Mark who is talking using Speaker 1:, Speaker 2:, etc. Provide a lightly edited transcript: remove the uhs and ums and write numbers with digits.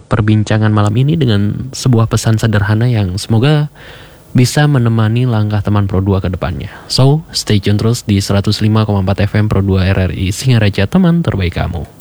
Speaker 1: perbincangan malam ini dengan sebuah pesan sederhana yang semoga bisa menemani langkah teman Pro 2 ke depannya. So, stay tune terus di 105,4 FM Pro 2 RRI Singaraja, teman terbaik kamu.